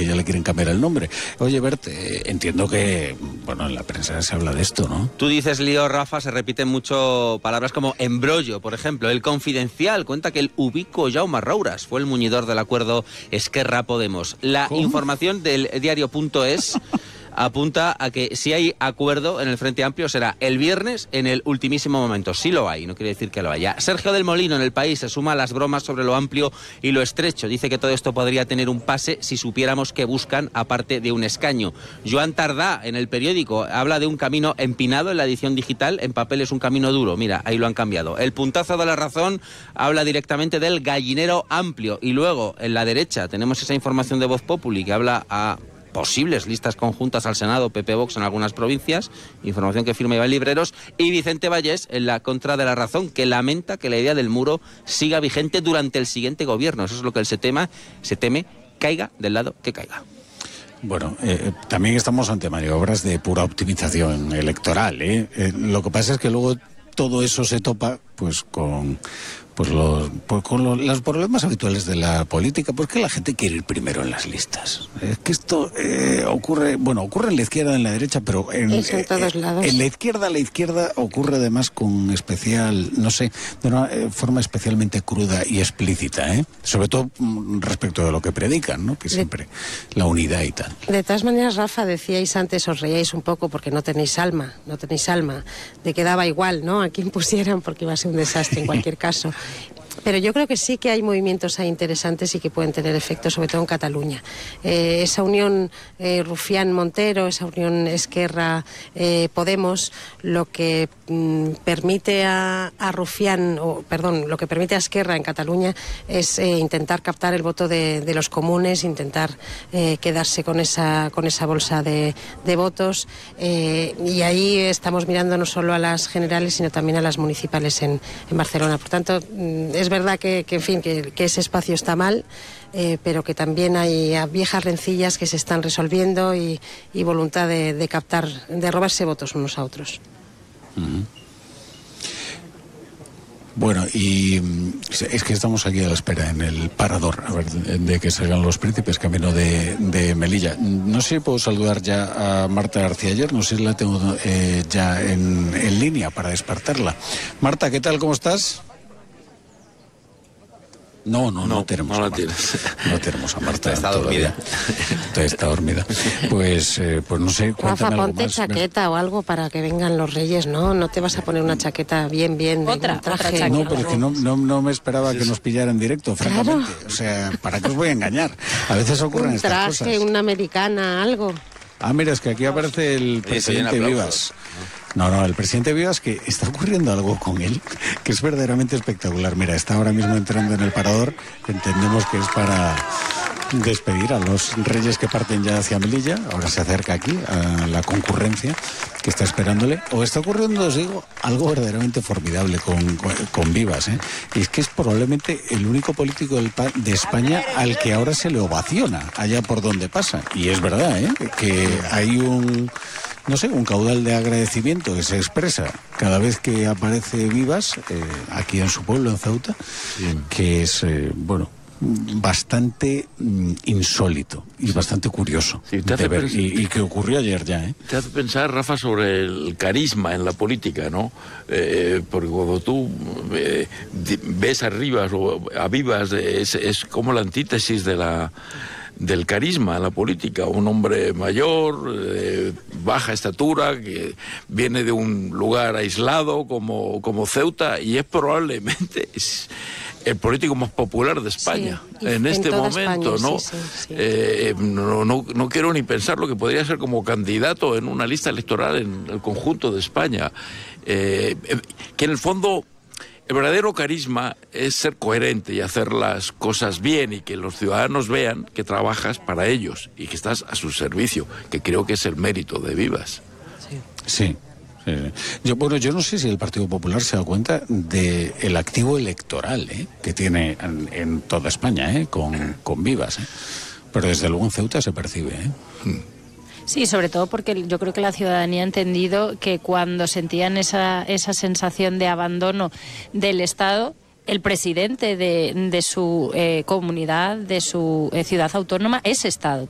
que ya le quieren cambiar el nombre. Oye, Bert, entiendo que, bueno, en la prensa se habla de esto, ¿no? Tú dices lío, Rafa, se repiten mucho palabras como embrollo, por ejemplo. El Confidencial cuenta que el ubicuo Jaume Rouras fue el muñidor del acuerdo Esquerra-Podemos. La información del diario.es apunta a que si hay acuerdo en el Frente Amplio será el viernes en el ultimísimo momento. Sí lo hay, no quiere decir que lo haya. Sergio del Molino en El País se suma a las bromas sobre lo amplio y lo estrecho. Dice que todo esto podría tener un pase si supiéramos que buscan aparte de un escaño. Joan Tardá en El Periódico habla de un camino empinado en la edición digital, en papel es un camino duro. Mira, ahí lo han cambiado. El Puntazo de La Razón habla directamente del gallinero amplio y luego en la derecha tenemos esa información de Voz Populi que habla a posibles listas conjuntas al Senado, PP-Vox en algunas provincias, información que firma Iván Libreros, y Vicente Vallés en la contra de La Razón, que lamenta que la idea del muro siga vigente durante el siguiente gobierno. Eso es lo que él se teme, caiga del lado que caiga. Bueno, también estamos ante maniobras de pura optimización electoral, lo que pasa es que luego todo eso se topa pues con los problemas habituales de la política, porque la gente quiere ir primero en las listas. Es que esto ocurre en la izquierda y en la derecha, pero en todos lados. En la izquierda ocurre además con especial, no sé, de una forma especialmente cruda y explícita, sobre todo respecto de lo que predican, ¿no? Que siempre la unidad y tal. De todas maneras, Rafa, decíais antes, os reíais un poco porque no tenéis alma, de que daba igual, ¿no?, a quién pusieran porque iba a ser un desastre en cualquier caso. Pero yo creo que sí que hay movimientos ahí interesantes y que pueden tener efecto, sobre todo en Cataluña. Esa unión Rufián-Montero, esa unión Esquerra-Podemos, lo que permite a Esquerra en Cataluña es intentar captar el voto de los comunes, intentar quedarse con esa bolsa de votos. Y ahí estamos mirando no solo a las generales, sino también a las municipales en Barcelona. Por tanto, es verdad que ese espacio está mal, pero que también hay viejas rencillas que se están resolviendo y voluntad de captar, de robarse votos unos a otros. Uh-huh. Bueno, y es que estamos aquí a la espera en el parador, a ver, de que salgan los príncipes camino de Melilla. No sé si puedo saludar ya a Marta García Ayer, no sé si la tengo ya en línea para despertarla. Marta, ¿qué tal? ¿Cómo estás? No tenemos a Marta. No tenemos a Marta. Está dormida. Está dormida. Pues no sé, cuéntame Rafa, algo ponte más. chaqueta o algo para que vengan los reyes, ¿no? No te vas a poner una chaqueta bien de otra traje. chaqueta. No, pero es que no me esperaba que nos pillaran en directo, francamente. Claro. O sea, ¿para qué os voy a engañar? A veces ocurren estas cosas. Un traje, una americana, algo. Ah, mira, es que aquí aparece el presidente Vivas. No, el presidente Vivas, que está ocurriendo algo con él, que es verdaderamente espectacular. Mira, está ahora mismo entrando en el parador, entendemos que es para despedir a los reyes que parten ya hacia Melilla. Ahora se acerca aquí a la concurrencia que está esperándole. O está ocurriendo, os digo, algo verdaderamente formidable con Vivas, Y es que es probablemente el único político de España al que ahora se le ovaciona allá por donde pasa. Y es verdad, que hay un caudal de agradecimiento que se expresa cada vez que aparece Vivas, aquí en su pueblo, en Ceuta, que es, bastante insólito y bastante curioso de ver, y que ocurrió ayer ya. Te hace pensar, Rafa, sobre el carisma en la política, ¿no? Porque cuando tú ves a Vivas, es como la antítesis del carisma en la política, un hombre mayor, baja estatura, que viene de un lugar aislado como Ceuta, y es probablemente el político más popular de España en este momento, España, ¿no? Sí. No quiero ni pensar lo que podría ser como candidato en una lista electoral en el conjunto de España, que en el fondo el verdadero carisma es ser coherente y hacer las cosas bien y que los ciudadanos vean que trabajas para ellos y que estás a su servicio, que creo que es el mérito de Vivas. Sí. Yo no sé si el Partido Popular se da cuenta del activo electoral que tiene en toda España con Vivas, pero desde luego en Ceuta se percibe. Sí, sobre todo porque yo creo que la ciudadanía ha entendido que cuando sentían esa sensación de abandono del Estado, el presidente de su comunidad, de su ciudad autónoma, es Estado.